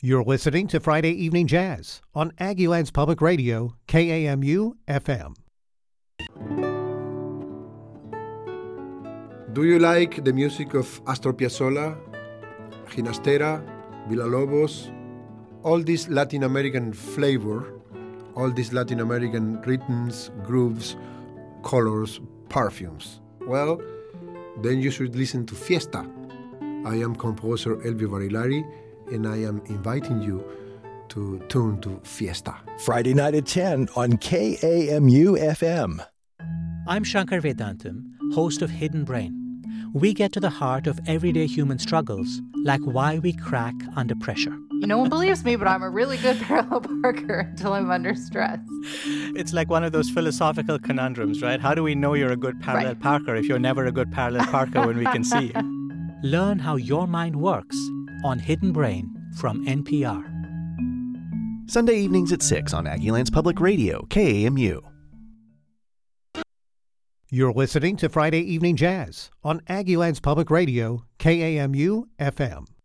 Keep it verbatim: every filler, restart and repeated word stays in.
You're listening to Friday Evening Jazz on Aggieland's Public Radio, K A M U F M. Do you like the music of Astor Piazzolla, Ginastera, Villalobos, all this Latin American flavor, all these Latin American rhythms, grooves, colors, perfumes? Well, then you should listen to Fiesta. I am composer Elvio Barilari, and I am inviting you to tune to Fiesta. Friday night at ten on K A M U F M. I'm Shankar Vedantam, host of Hidden Brain. We get to the heart of everyday human struggles, like why we crack under pressure. No one believes me, but I'm a really good parallel parker until I'm under stress. It's like one of those philosophical conundrums, right? How do we know you're a good parallel Right. parker if you're never a good parallel parker when we can see you? Learn how your mind works on Hidden Brain from N P R. Sunday evenings at six on Aggieland's Public Radio, K A M U. You're listening to Friday Evening Jazz on Aggieland's Public Radio, K A M U F M.